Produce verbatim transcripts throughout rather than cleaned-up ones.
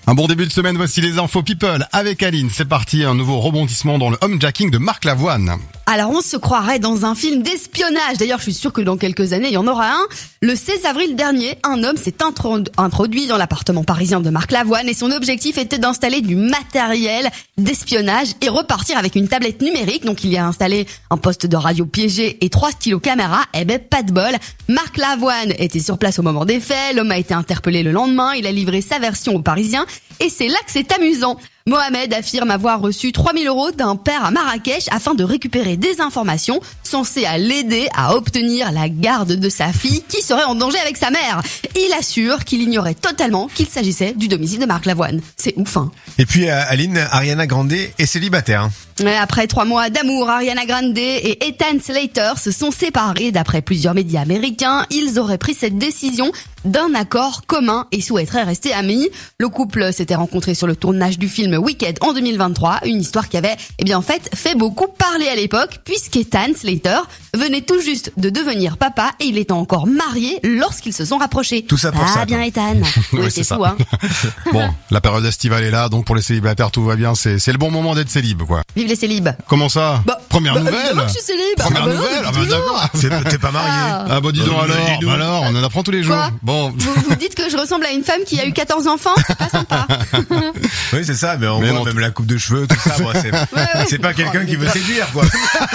Un bon début de semaine, voici les infos people avec Aline. C'est parti, un nouveau rebondissement dans le homejacking de Marc Lavoine. Alors on se croirait dans un film d'espionnage. D'ailleurs, je suis sûre que dans quelques années, il y en aura un. Le seize avril dernier, un homme s'est intro- introduit dans l'appartement parisien de Marc Lavoine et son objectif était d'installer du matériel d'espionnage et repartir avec une tablette numérique. Donc il y a installé un poste de radio piégé et trois stylos caméra. Eh ben pas de bol. Marc Lavoine était sur place au moment des faits. L'homme a été interpellé le lendemain. Il a livré sa version aux Parisiens. Et c'est là que c'est amusant. Mohamed affirme avoir reçu trois mille euros d'un père à Marrakech afin de récupérer des informations censées à l'aider à obtenir la garde de sa fille qui serait en danger avec sa mère. Il assure qu'il ignorait totalement qu'il s'agissait du domicile de Marc Lavoine. C'est ouf, hein. Et puis euh, Aline, Ariana Grande est célibataire. Après trois mois d'amour, Ariana Grande et Ethan Slater se sont séparés. D'après plusieurs médias américains, ils auraient pris cette décision d'un accord commun et souhaiteraient rester amis. Le couple s'était rencontré sur le tournage du film Wicked en deux mille vingt-trois, une histoire qui avait, eh bien en fait, fait beaucoup parler à l'époque, puisqu'Ethan Slater venait tout juste de devenir papa et il était encore marié lorsqu'ils se sont rapprochés. Tout ça pour ah, ça. Ah bien Ethan. Oui, oui, c'est ça. fou, hein. Bon, la période estivale est là, donc pour les célibataires tout va bien. C'est, c'est le bon moment d'être célib, quoi. Vive les célibes. Comment ça? Bah, Première bah, nouvelle. évidemment que je suis célib. Première Ah bah non, nouvelle. depuis Ah bah toujours. d'accord. C'est- T'es pas marié. Ah. Ah bah dis donc Bah, alors. dis donc. Bah alors, on en apprend tous les jours. Quoi Bon. Vous, vous dites que je ressemble à une femme qui a eu quatorze enfants? C'est pas sympa. Oui, c'est ça, mais on Mais voit non. même la coupe de cheveux, tout ça. Bon, c'est ouais. c'est pas quelqu'un Oh, qui veut mais- séduire, quoi.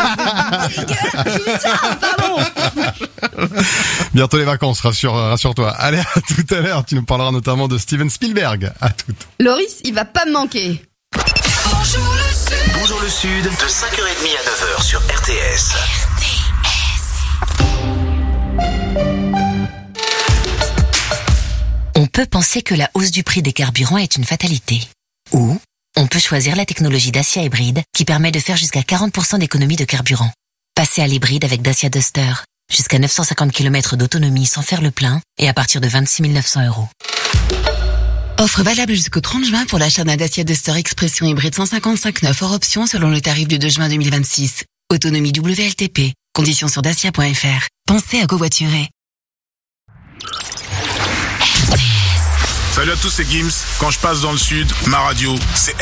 Pardon. Bientôt les vacances, rassure, rassure-toi. Allez, à tout à l'heure. Tu nous parleras notamment de Steven Spielberg. À tout. Loris, il va pas me manquer. Bonjour le Sud. Bonjour le Sud, de cinq heures trente à neuf heures sur R T S. On peut penser que la hausse du prix des carburants est une fatalité. Ou on peut choisir la technologie Dacia Hybride qui permet de faire jusqu'à quarante pour cent d'économie de carburant. Passez à l'hybride avec Dacia Duster. Jusqu'à neuf cent cinquante kilomètres d'autonomie sans faire le plein et à partir de vingt-six mille neuf cents euros. Offre valable jusqu'au trente juin pour l'achat d'un Dacia Duster Expression hybride cent cinquante-cinq neuf hors option selon le tarif du deux juin deux mille vingt-six. Autonomie W L T P. Conditions sur dacia point f r. Pensez à covoiturer. Salut à tous, c'est Gims. Quand je passe dans le sud, ma radio, c'est